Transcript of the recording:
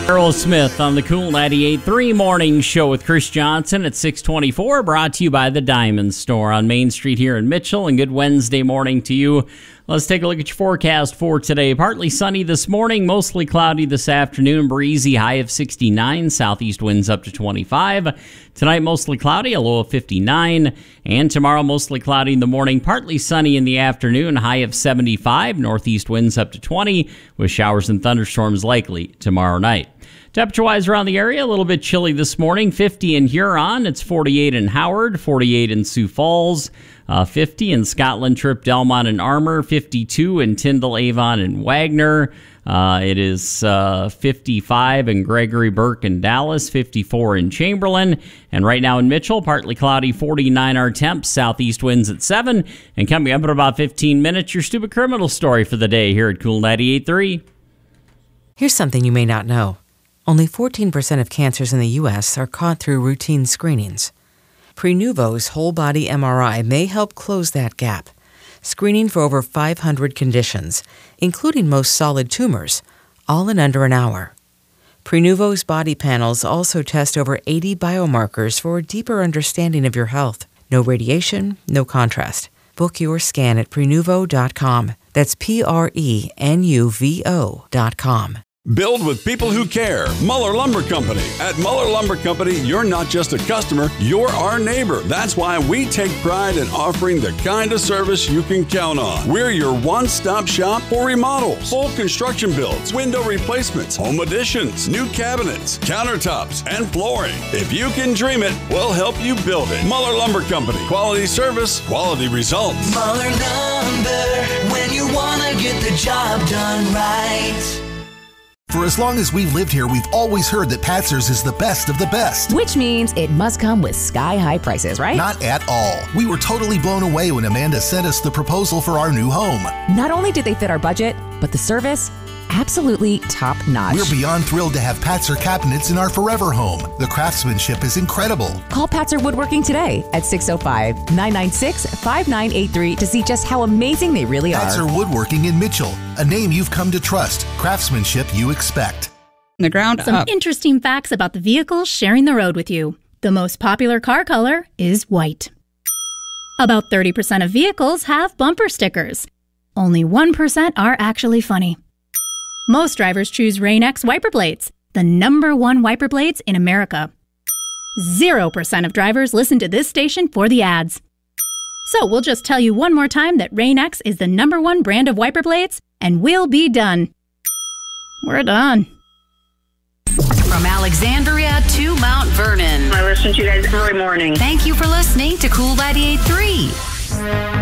Earl Smith on the Cool 98.3 Morning Show with Chris Johnson at 6:24, brought to you by the Diamond Store on Main Street here in Mitchell. And good Wednesday morning to you. Let's take a look at your forecast for today. Partly sunny this morning, mostly cloudy this afternoon, breezy, high of 69, southeast winds up to 25. Tonight, mostly cloudy, a low of 59. And tomorrow, mostly cloudy in the morning, partly sunny in the afternoon, high of 75, northeast winds up to 20, with showers and thunderstorms likely tomorrow night. Temperature-wise around the area, a little bit chilly this morning. 50 in Huron. It's 48 in Howard, 48 in Sioux Falls, 50 in Scotland, Trip, Delmont, and Armour, 52 in Tyndall, Avon, and Wagner. It is 55 in Gregory, Burke, and Dallas, 54 in Chamberlain. And right now in Mitchell, partly cloudy, 49 our temps, southeast winds at 7. And coming up in about 15 minutes, your stupid criminal story for the day here at Cool 98.3. Here's something you may not know. Only 14% of cancers in the U.S. are caught through routine screenings. Prenuvo's whole-body MRI may help close that gap, screening for over 500 conditions, including most solid tumors, all in under an hour. Prenuvo's body panels also test over 80 biomarkers for a deeper understanding of your health. No radiation, no contrast. Book your scan at Prenuvo.com. That's Prenuvo.com. Build with people who care. Muller Lumber Company. At Muller Lumber Company, you're not just a customer, you're our neighbor. That's why we take pride in offering the kind of service you can count on. We're your one-stop shop for remodels, full construction builds, window replacements, home additions, new cabinets, countertops, and flooring. If you can dream it, we'll help you build it. Muller Lumber Company. Quality service, quality results. Muller Lumber, when you want to get the job done right. For as long as we've lived here, we've always heard that Patzer's is the best of the best. Which means it must come with sky-high prices, right? Not at all. We were totally blown away when Amanda sent us the proposal for our new home. Not only did they fit our budget, but the service, absolutely top-notch. We're beyond thrilled to have Patzer cabinets in our forever home. The craftsmanship is incredible. Call Patzer Woodworking today at 605-996-5983 to see just how amazing they really are. Patzer Woodworking in Mitchell, a name you've come to trust. Craftsmanship you expect. The ground Some up. interesting facts about the vehicles sharing the road with you. The most popular car color is white. About 30% of vehicles have bumper stickers. Only 1% are actually funny. Most drivers choose Rain-X wiper blades, the #1 wiper blades in America. 0% of drivers listen to this station for the ads. So we'll just tell you one more time that Rain-X is the #1 brand of wiper blades, and we'll be done. We're done. From Alexandria to Mount Vernon. I listen to you guys every morning. Thank you for listening to Cool 98.3.